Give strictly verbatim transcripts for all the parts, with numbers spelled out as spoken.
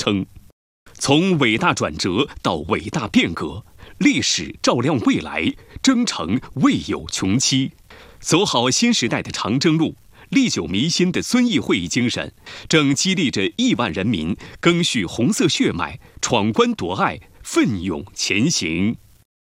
称。从伟大转折到伟大变革，历史照亮未来，征程未有穷期。走好新时代的长征路，历久弥新的遵义会议精神，正激励着亿万人民赓续红色血脉，闯关夺爱，奋勇前行。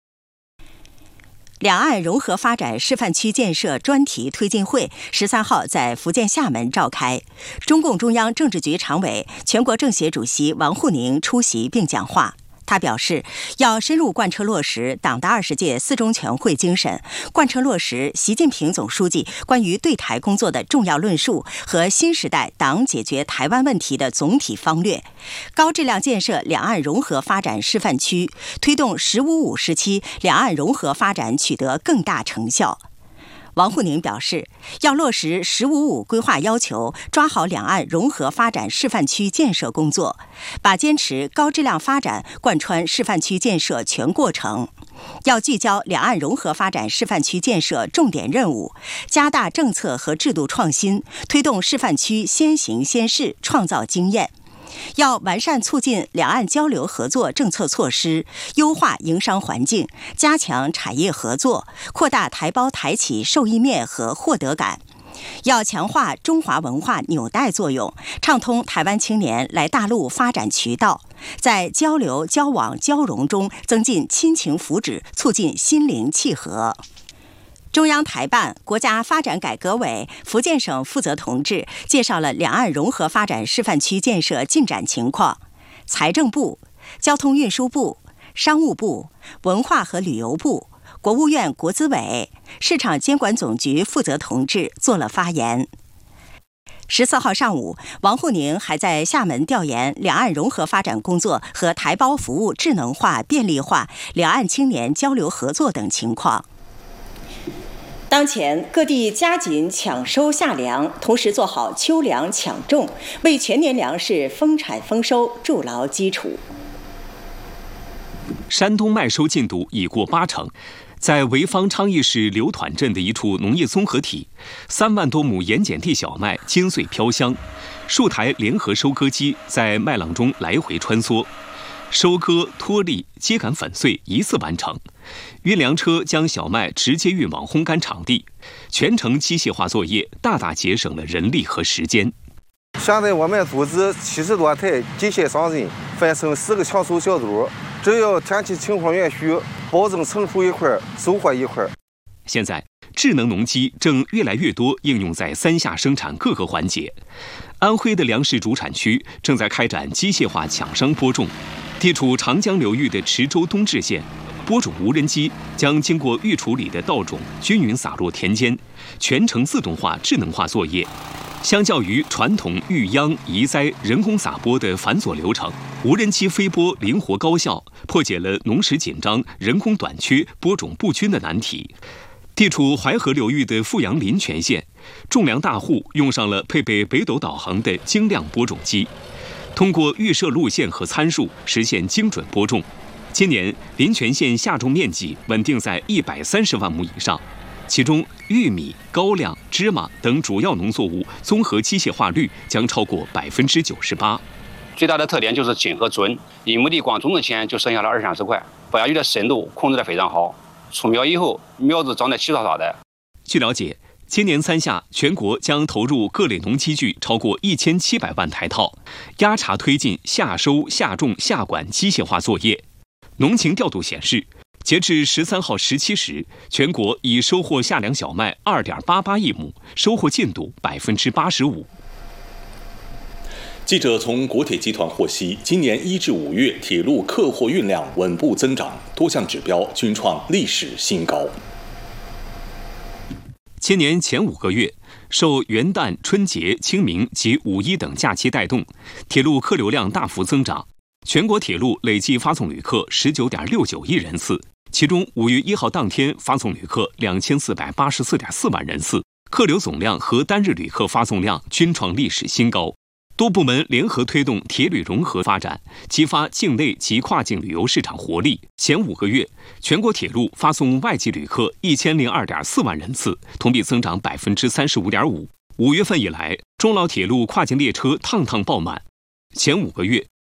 两岸融合发展示范区建设专题推进会十三号在福建厦门召开，中共中央政治局常委、全国政协主席王沪宁出席并讲话。他表示，要深入贯彻落实党的二十届四中全会精神，贯彻落实习近平总书记关于对台工作的重要论述和新时代党解决台湾问题的总体方略，高质量建设两岸融合发展示范区，推动“十五五”时期两岸融合发展取得更大成效。王沪宁表示，要落实“十五五”规划要求，抓好两岸融合发展示范区建设工作，把坚持高质量发展贯穿示范区建设全过程。要聚焦两岸融合发展示范区建设重点任务，加大政策和制度创新，推动示范区先行先试，创造经验。要完善促进两岸交流合作政策措施，优化营商环境，加强产业合作，扩大台胞台企受益面和获得感。要强化中华文化纽带作用，畅通台湾青年来大陆发展渠道，在交流、交往、交融中增进亲情福祉，促进心灵契合。中央台办、国家发展改革委、福建省负责同志介绍了两岸融合发展示范区建设进展情况。财政部、交通运输部、商务部、文化和旅游部、国务院国资委、市场监管总局负责同志做了发言。十四号上午，王沪宁还在厦门调研两岸融合发展工作和台胞服务智能化、便利化、两岸青年交流合作等情况。当前各地加紧抢收夏粮，同时做好秋粮抢种，为全年粮食丰产丰收筑牢基础。 山东麦收进度已过八成，在潍坊昌邑市刘团镇的一处农业综合体，三万多亩盐碱地小麦金穗飘香，数台联合收割机在麦浪中来回穿梭。收割、脱粒、秸秆粉碎一次完成，运粮车将小麦直接运往烘干场地，全程机械化作业，大大节省了人力和时间。 现在我们组织七十多台机械商人，分成四个抢收小组，只要天气情况允许，保证成熟一块收获一块。 现在，智能农机正越来越多应用在三下生产各个环节。安徽的粮食主产区正在开展机械化抢商播种。地处长江流域的池州东至县，播种无人机将经过预处理的稻种均匀撒落田间，全程自动化、智能化作业。相较于传统育秧、移栽、人工撒播的繁琐流程，无人机飞播灵活高效，破解了农时紧张、人工短缺、播种不均的难题。地处淮河流域的富阳临泉县，种粮大户用上了配备北斗导航的精亮播种机。通过预设路线和参数实现精准播种。今年临泉县夏种面积稳定在一百三十万亩以上，其中玉米、高粱、芝麻等主要农作物综合机械化率将超过百分之九十八。 最大的特点就是紧和准，一亩地光种的钱就剩下了二三十块，保压鱼的深度控制得非常好，出苗以后苗子长得齐刷刷的。 据了解，今年三夏，全国将投入各类农机具超过一千七百万台套，压茬推进夏收、夏种、夏管机械化作业。农情调度显示，截至十三号十七时，全国已收获夏粮小麦二点八八亿亩，收获进度百分之八十五。 记者从国铁集团获悉，今年一至五月铁路客货运量稳步增长，多项指标均创历史新高。 今年前五个月，受元旦、春节、清明及五一等假期带动，铁路客流量大幅增长。全国铁路累计发送旅客十九点六九亿人次，其中五月一号当天发送旅客两千四百八十四点四万人次，客流总量和单日旅客发送量均创历史新高。多部门联合推动铁旅融合发展，激发境内及跨境旅游市场活力。前五个月，全国铁路发送外籍旅客一千零二点四万人次，同比增长百分之三十五点五。五月份以来，中老铁路跨境列车趟趟爆满。前五个月，